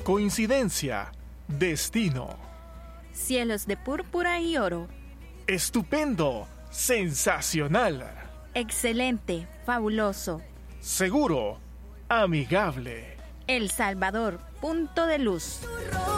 coincidencia, destino. Cielos de púrpura y oro. Estupendo, sensacional. Excelente, fabuloso. Seguro, amigable. El Salvador, punto de luz.